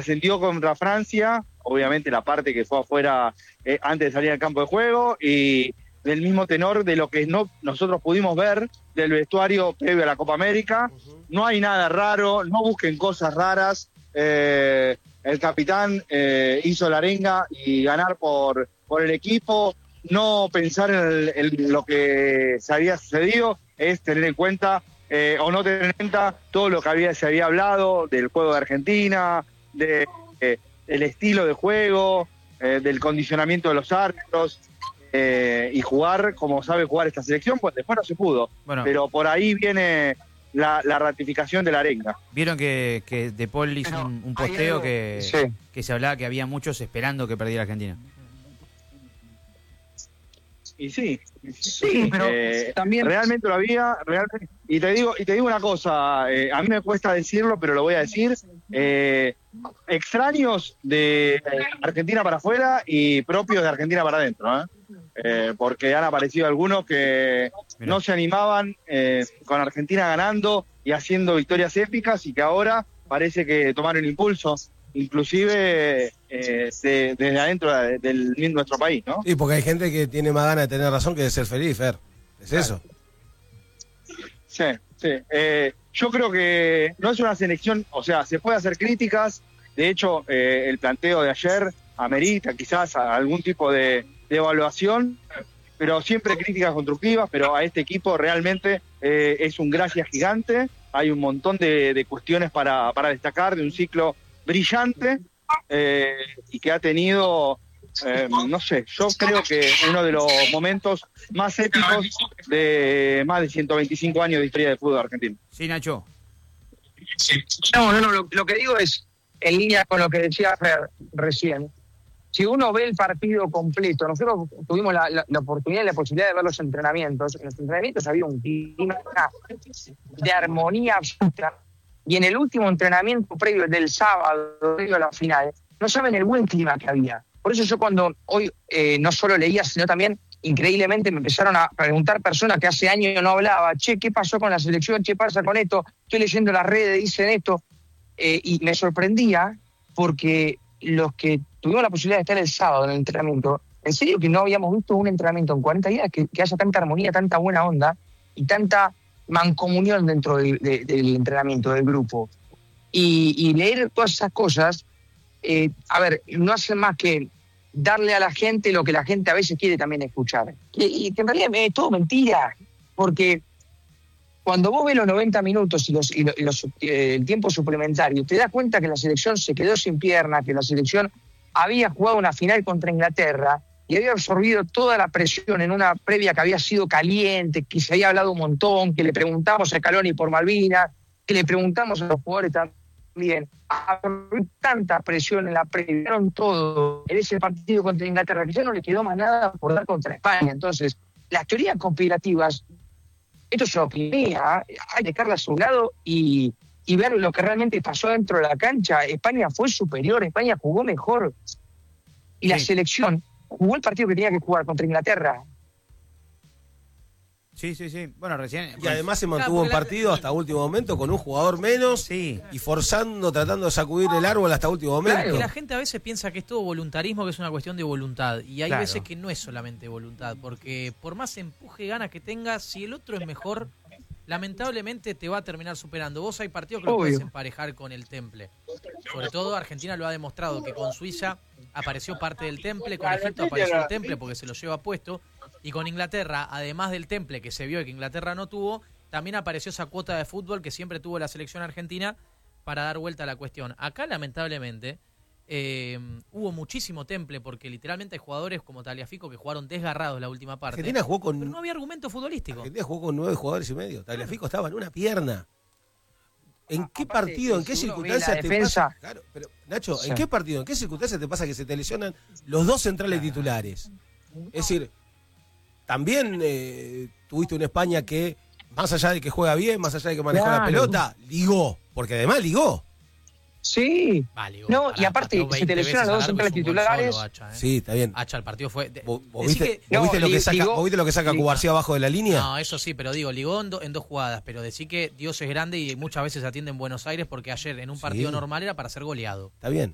trascendió contra Francia, obviamente la parte que fue afuera antes de salir al campo de juego, y del mismo tenor de lo que nosotros pudimos ver del vestuario previo a la Copa América. No hay nada raro, no busquen cosas raras. El capitán hizo la arenga y ganar por el equipo. No pensar en lo que se había sucedido, es tener en cuenta o no tener en cuenta todo lo que se había hablado del juego de Argentina, del estilo de juego, del condicionamiento de los árbitros, y jugar como sabe jugar esta selección. Pues después no se pudo, pero por ahí viene la ratificación de la arenga. Vieron que De Paul hizo un posteo que se hablaba que había muchos esperando que perdiera Argentina. Y sí, pero también realmente lo había, realmente. Y te digo una cosa, a mí me cuesta decirlo, pero lo voy a decir. Extraños de Argentina para afuera y propios de Argentina para adentro, porque han aparecido algunos que no se animaban con Argentina ganando y haciendo victorias épicas, y que ahora parece que tomaron impulso, inclusive desde adentro de nuestro país, ¿no? Sí, porque hay gente que tiene más ganas de tener razón que de ser feliz, Fer. ¿Es eso? Sí. Yo creo que no es una selección, o sea, se puede hacer críticas. De hecho, el planteo de ayer amerita quizás algún tipo de evaluación, pero siempre críticas constructivas. Pero a este equipo realmente es un gracias gigante. Hay un montón de cuestiones para destacar de un ciclo brillante, y que ha tenido, no sé, yo creo que uno de los momentos más épicos de más de 125 años de historia del fútbol argentino. Sí, Nacho. No, lo que digo es, en línea con lo que decía Fer recién, si uno ve el partido completo, nosotros tuvimos la oportunidad y la posibilidad de ver los entrenamientos. En los entrenamientos había un clima de armonía absoluta, y en el último entrenamiento previo del sábado, previo a la final, no saben el buen clima que había. Por eso yo cuando hoy no solo leía, sino también increíblemente me empezaron a preguntar personas que hace años no hablaba: che, ¿qué pasó con la selección? ¿Qué pasa con esto? Estoy leyendo las redes, dicen esto. Y me sorprendía porque los que tuvimos la posibilidad de estar el sábado en el entrenamiento, en serio que no habíamos visto un entrenamiento en 40 días que haya tanta armonía, tanta buena onda y tanta mancomunión dentro del entrenamiento, del grupo. Y leer todas esas cosas, a ver, no hacen más que darle a la gente lo que la gente a veces quiere también escuchar. Y que en realidad es todo mentira, porque cuando vos ves los 90 minutos y el tiempo suplementario, te das cuenta que la selección se quedó sin piernas, que la selección había jugado una final contra Inglaterra y había absorbido toda la presión en una previa que había sido caliente, que se había hablado un montón, que le preguntamos a Scaloni por Malvinas, que le preguntamos a los jugadores también. Absorbió tanta presión en la previa, dieron todo en ese partido contra Inglaterra, que ya no le quedó más nada por dar contra España. Entonces, las teorías conspirativas, esto es opinión, hay que dejarlas a un lado y ver lo que realmente pasó dentro de la cancha. España fue superior, España jugó mejor, y la selección jugó el partido que tenía que jugar contra Inglaterra. Sí. Bueno, recién... Y además se mantuvo un partido hasta último momento con un jugador menos, y tratando de sacudir el árbol hasta último momento. Claro, que la gente a veces piensa que es todo voluntarismo, que es una cuestión de voluntad. Y hay veces que no es solamente voluntad, porque por más empuje y ganas que tengas, si el otro es mejor, lamentablemente te va a terminar superando. Vos hay partidos que lo puedes emparejar con el temple. Sobre todo Argentina lo ha demostrado, que con Suiza apareció parte del temple, con Egipto apareció el temple porque se lo lleva puesto, y con Inglaterra, además del temple que se vio y que Inglaterra no tuvo, también apareció esa cuota de fútbol que siempre tuvo la selección argentina para dar vuelta a la cuestión. Acá lamentablemente hubo muchísimo temple, porque literalmente hay jugadores como Tagliafico que jugaron desgarrados la última parte. Argentina jugó con... Pero no había argumento futbolístico. Argentina jugó con 9 jugadores y medio. Tagliafico estaba en una pierna. ¿En qué partido, en qué circunstancias te pasa? Claro, pero Nacho, ¿en qué partido, en qué circunstancias te pasa que se te lesionan los dos centrales titulares? Es decir, también tuviste una España que, más allá de que juega bien, más allá de que maneja la pelota, ligó, porque además ligó. Sí. Vale, no, y aparte, se te lesionan los dos centrales titulares. Solo, Hacha, Sí, está bien. Hacha, el partido fue... ¿Vos viste lo que saca Cubarsí abajo de la línea? No, eso sí, pero digo, ligó en 2 jugadas, pero decir que Dios es grande y muchas veces atiende en Buenos Aires, porque ayer en un partido normal era para ser goleado. Está bien.